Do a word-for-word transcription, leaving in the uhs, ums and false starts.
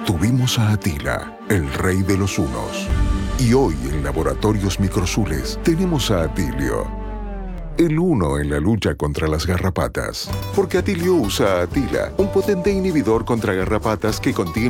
Tuvimos a Atila, el rey de los hunos. Y hoy en Laboratorios Microsules tenemos a Atilio, el uno en la lucha contra las garrapatas. Porque Atilio usa a Atila, un potente inhibidor contra garrapatas que contiene